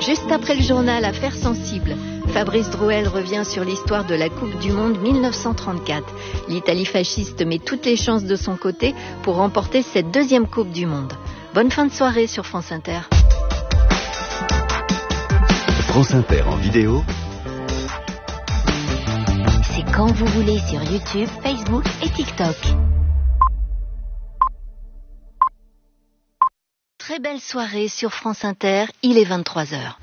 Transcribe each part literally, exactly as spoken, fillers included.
Juste après le journal Affaires sensibles, Fabrice Drouel revient sur l'histoire de la Coupe du Monde mille neuf cent trente-quatre. L'Italie fasciste met toutes les chances de son côté pour remporter cette deuxième Coupe du Monde. Bonne fin de soirée sur France Inter. France Inter en vidéo. C'est quand vous voulez sur YouTube, Facebook et TikTok. Très belle soirée sur France Inter, il est vingt-trois heures.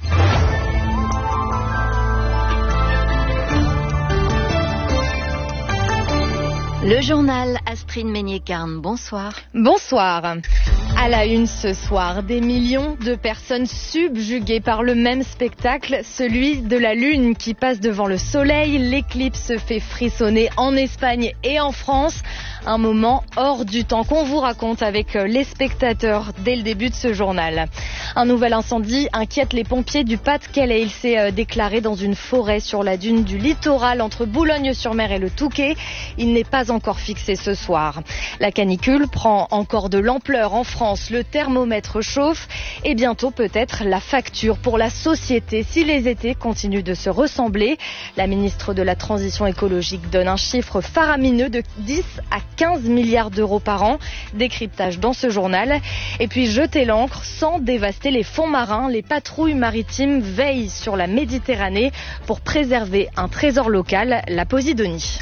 Le journal Astrid Meignet-Carne, bonsoir. Bonsoir. À la une ce soir, des millions de personnes subjuguées par le même spectacle, celui de la Lune qui passe devant le Soleil. L'éclipse fait frissonner en Espagne et en France. Un moment hors du temps qu'on vous raconte avec les spectateurs dès le début de ce journal. Un nouvel incendie inquiète les pompiers du Pas-de-Calais. Il s'est déclaré dans une forêt sur la dune du littoral entre Boulogne-sur-Mer et le Touquet. Il n'est pas encore fixé ce soir. La canicule prend encore de l'ampleur en France. Le thermomètre chauffe et bientôt peut-être la facture pour la société si les étés continuent de se ressembler. La ministre de la Transition écologique donne un chiffre faramineux de dix à quinze milliards d'euros par an. Décryptage dans ce journal. Et puis jeter l'ancre sans dévaster les fonds marins. Les patrouilles maritimes veillent sur la Méditerranée pour préserver un trésor local, la Posidonie.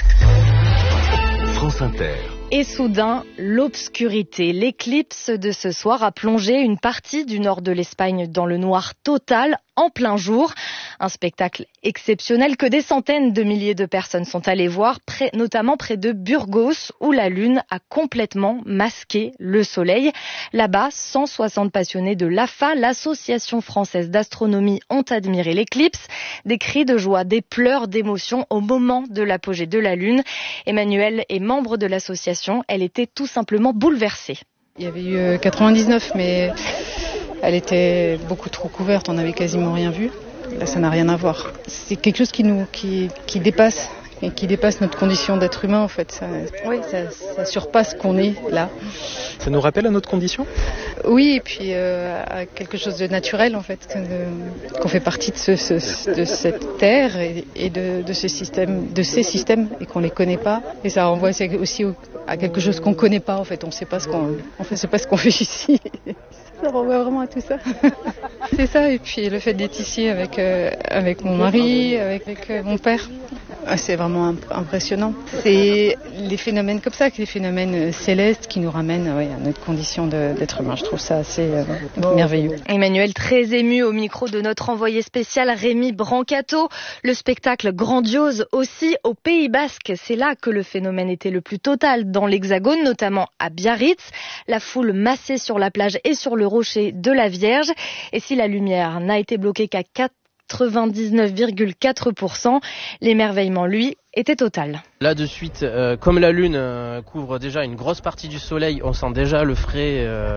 France Inter. Et soudain, l'obscurité. L'éclipse de ce soir a plongé une partie du nord de l'Espagne dans le noir total en plein jour. Un spectacle exceptionnel que des centaines de milliers de personnes sont allées voir, près, notamment près de Burgos, où la lune a complètement masqué le soleil. Là-bas, cent soixante passionnés de l'A F A, l'Association française d'astronomie, ont admiré l'éclipse. Des cris de joie, des pleurs d'émotion au moment de l'apogée de la lune. Emmanuelle est membre de l'association. Elle était tout simplement bouleversée. Il y avait eu quatre-vingt-dix-neuf, mais elle était beaucoup trop couverte, on n'avait quasiment rien vu. Là, ça n'a rien à voir. C'est quelque chose qui nous, qui, qui dépasse, et qui dépasse notre condition d'être humain en fait. Ça, oui, ça, ça surpasse qu'on est là. Ça nous rappelle à notre condition ? Oui, et puis euh, à quelque chose de naturel en fait, de, qu'on fait partie de, ce, ce, de cette terre et, et de, de ce système, de ces systèmes, et qu'on les connaît pas. Et ça renvoie aussi à quelque chose qu'on connaît pas en fait. On sait pas ce qu'on, on fait, sait pas ce qu'on fait ici. Ça renvoie vraiment à tout ça. C'est ça, et puis le fait d'être ici avec, euh, avec mon mari, avec, avec euh, mon père, c'est vraiment impressionnant. C'est les phénomènes comme ça, les phénomènes célestes qui nous ramènent ouais, à notre condition de, d'être humain. Je trouve ça assez euh, merveilleux. Emmanuel, très ému au micro de notre envoyé spécial Rémi Brancato. Le spectacle grandiose aussi au Pays Basque. C'est là que le phénomène était le plus total dans l'Hexagone, notamment à Biarritz. La foule massée sur la plage et sur le rocher de la Vierge. Et si la lumière n'a été bloquée qu'à quatre-vingt-dix-neuf virgule quatre pour cent, l'émerveillement, lui, était total. Là de suite, euh, comme la lune euh, couvre déjà une grosse partie du soleil, on sent déjà le frais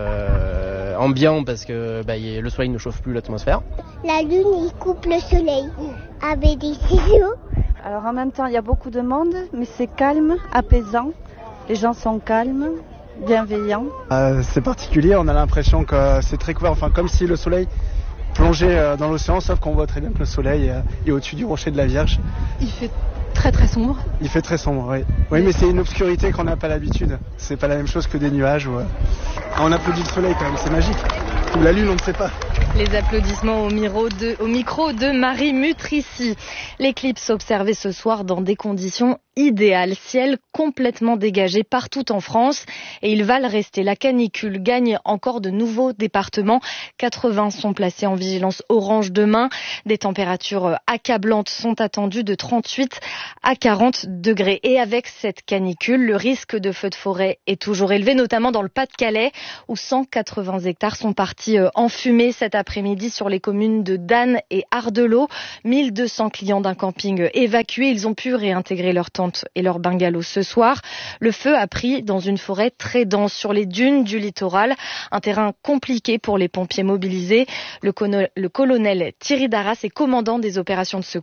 euh, ambiant parce que bah, y a, le soleil ne chauffe plus l'atmosphère. La lune, il coupe le soleil avec des ciseaux. Alors en même temps, il y a beaucoup de monde, mais c'est calme, apaisant. Les gens sont calmes, bienveillants. Euh, c'est particulier, on a l'impression que c'est très couvert, enfin comme si le soleil plongeait dans l'océan, sauf qu'on voit très bien que le soleil est au-dessus du rocher de la Vierge. Il fait très très sombre. Il fait très sombre, oui. Oui, mais c'est une obscurité qu'on n'a pas l'habitude. C'est pas la même chose que des nuages. Ou... On applaudit le soleil quand même, c'est magique. Ou la lune, on ne sait pas. Les applaudissements au, micro de, au micro de Marie Mutrici. L'éclipse observée ce soir dans des conditions idéales. Ciel complètement dégagé partout en France. Et il va le rester. La canicule gagne encore de nouveaux départements. quatre-vingts sont placés en vigilance orange demain. Des températures accablantes sont attendues de trente-huit à quarante degrés. Et avec cette canicule, le risque de feu de forêt est toujours élevé, notamment dans le Pas-de-Calais, où cent quatre-vingts hectares sont partis en fumée cet après-midi sur les communes de Danne et Ardelot. mille deux cents clients d'un camping évacués. Ils ont pu réintégrer leur tente et leur bungalow ce soir. Le feu a pris dans une forêt très dense sur les dunes du littoral. Un terrain compliqué pour les pompiers mobilisés. Le, cono- le colonel Thierry Darras est commandant des opérations de secours.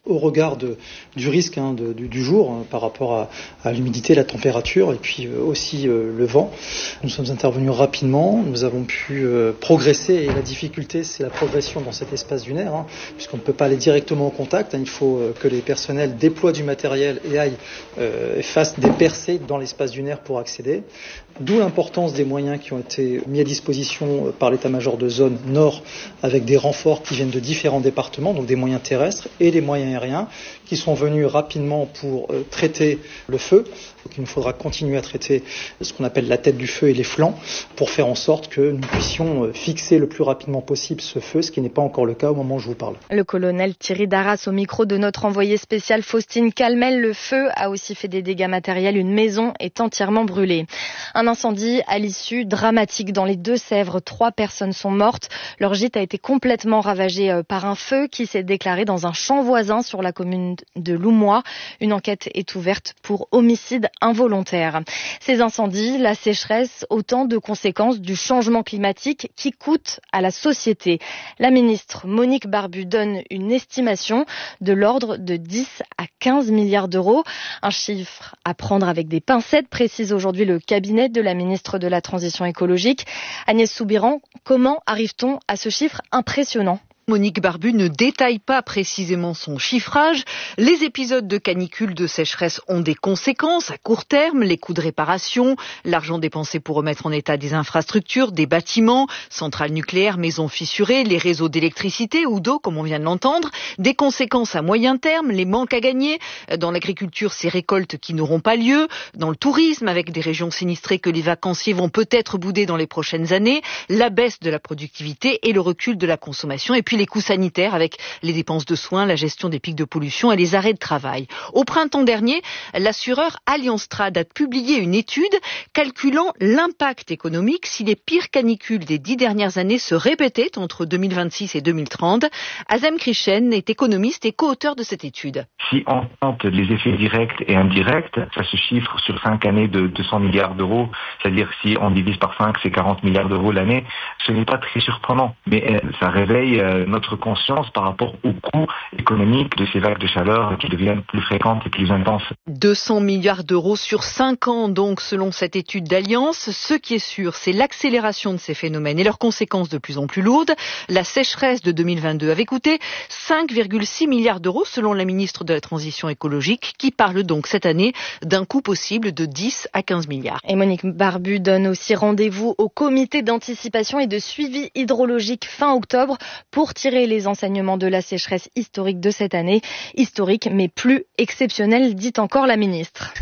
Au regard de, du risque hein, de, du, du jour hein, par rapport à, à l'humidité, la température et puis euh, aussi euh, le vent, nous sommes intervenus rapidement, nous avons pu euh, progresser et la difficulté c'est la progression dans cet espace dunaire hein, puisqu'on ne peut pas aller directement au contact, hein, il faut euh, que les personnels déploient du matériel et aillent euh, et fassent des percées dans l'espace dunaire pour accéder. D'où l'importance des moyens qui ont été mis à disposition par l'état-major de zone nord avec des renforts qui viennent de différents départements, donc des moyens terrestres et des moyens aériens qui sont venus rapidement pour euh, traiter le feu. Donc il nous faudra continuer à traiter ce qu'on appelle la tête du feu et les flancs pour faire en sorte que nous puissions euh, fixer le plus rapidement possible ce feu, ce qui n'est pas encore le cas au moment où je vous parle. Le colonel Thierry Darras au micro de notre envoyé spécial Faustine Calmel. Le feu a aussi fait des dégâts matériels. Une maison est entièrement brûlée. Un incendie à l'issue dramatique dans les Deux-Sèvres. Trois personnes sont mortes. Leur gîte a été complètement ravagé par un feu qui s'est déclaré dans un champ voisin sur la commune de Loumois. Une enquête est ouverte pour homicide involontaire. Ces incendies, la sécheresse, autant de conséquences du changement climatique qui coûtent à la société. La ministre Monique Barbu donne une estimation de l'ordre de dix à quinze milliards d'euros. Un chiffre à prendre avec des pincettes, précise aujourd'hui le cabinet de la ministre de la Transition écologique. Agnès Soubiran, comment arrive-t-on à ce chiffre impressionnant ? Monique Barbu ne détaille pas précisément son chiffrage. Les épisodes de canicule, de sécheresse ont des conséquences à court terme, les coûts de réparation, l'argent dépensé pour remettre en état des infrastructures, des bâtiments, centrales nucléaires, maisons fissurées, les réseaux d'électricité ou d'eau, comme on vient de l'entendre, des conséquences à moyen terme, les manques à gagner, dans l'agriculture, ces récoltes qui n'auront pas lieu, dans le tourisme, avec des régions sinistrées que les vacanciers vont peut-être bouder dans les prochaines années, la baisse de la productivité et le recul de la consommation, et puis les coûts sanitaires avec les dépenses de soins, la gestion des pics de pollution et les arrêts de travail. Au printemps dernier, l'assureur Allianz Trade a publié une étude calculant l'impact économique si les pires canicules des dix dernières années se répétaient entre deux mille vingt-six et deux mille trente. Azem Krishen est économiste et co-auteur de cette étude. Si on compte les effets directs et indirects, ça se chiffre sur cinq années de deux cents milliards d'euros. C'est-à-dire si on divise par cinq, c'est quarante milliards d'euros l'année. Ce n'est pas très surprenant, mais euh, ça réveille euh, notre conscience par rapport au coût économique de ces vagues de chaleur qui deviennent plus fréquentes et plus intenses. deux cents milliards d'euros sur cinq ans, donc, selon cette étude d'Allianz. Ce qui est sûr, c'est l'accélération de ces phénomènes et leurs conséquences de plus en plus lourdes. La sécheresse de deux mille vingt-deux avait coûté cinq virgule six milliards d'euros, selon la ministre de la Transition écologique, qui parle donc cette année d'un coût possible de dix à quinze milliards. Et Monique Barbu donne aussi rendez-vous au comité d'anticipation et de suivi hydrologique fin octobre pour tirer les enseignements de la sécheresse historique de cette année. Historique, mais plus exceptionnelle, dit encore la ministre.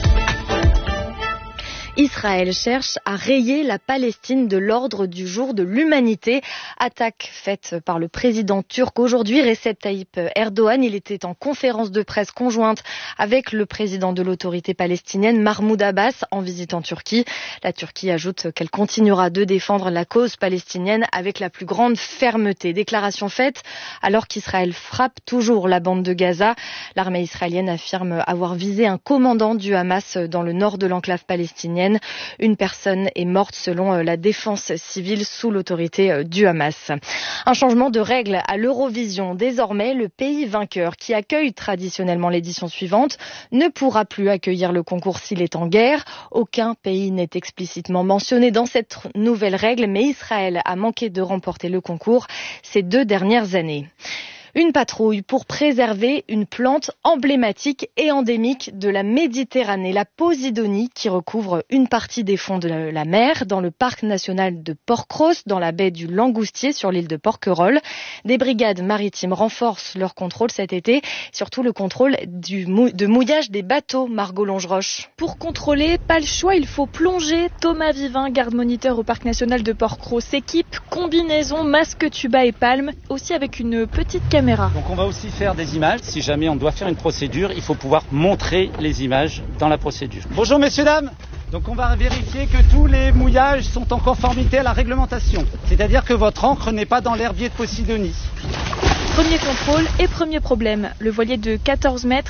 Israël cherche à rayer la Palestine de l'ordre du jour de l'humanité. Attaque faite par le président turc aujourd'hui, Recep Tayyip Erdogan. Il était en conférence de presse conjointe avec le président de l'autorité palestinienne, Mahmoud Abbas, en visite en Turquie. La Turquie ajoute qu'elle continuera de défendre la cause palestinienne avec la plus grande fermeté. Déclaration faite alors qu'Israël frappe toujours la bande de Gaza. L'armée israélienne affirme avoir visé un commandant du Hamas dans le nord de l'enclave palestinienne. Une personne est morte selon la défense civile sous l'autorité du Hamas. Un changement de règle à l'Eurovision. Désormais, le pays vainqueur qui accueille traditionnellement l'édition suivante ne pourra plus accueillir le concours s'il est en guerre. Aucun pays n'est explicitement mentionné dans cette nouvelle règle, mais Israël a manqué de remporter le concours ces deux dernières années. Une patrouille pour préserver une plante emblématique et endémique de la Méditerranée, la Posidonie, qui recouvre une partie des fonds de la mer dans le parc national de Porquerolles, dans la baie du Langoustier sur l'île de Porquerolles. Des brigades maritimes renforcent leur contrôle cet été, surtout le contrôle du mou- de mouillage des bateaux, Margot Longeroche. Pour contrôler, pas le choix, il faut plonger. Thomas Vivin, garde-moniteur au parc national de Porquerolles, s'équipe, combinaison, masque, tuba et palme, aussi avec une petite caméra. Donc on va aussi faire des images. Si jamais on doit faire une procédure, il faut pouvoir montrer les images dans la procédure. Bonjour messieurs, dames. Donc on va vérifier que tous les mouillages sont en conformité à la réglementation. C'est-à-dire que votre ancre n'est pas dans l'herbier de Posidonie. Premier contrôle et premier problème. Le voilier de quatorze mètres